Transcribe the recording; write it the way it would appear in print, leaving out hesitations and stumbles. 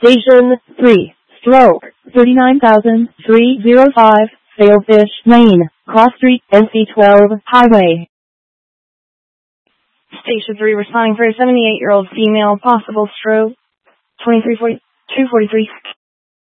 Station 3, stroke 39,305, Sailfish Lane, Cross Street, NC12, Highway. Station 3, responding for a 78-year-old female, possible stroke, 234243.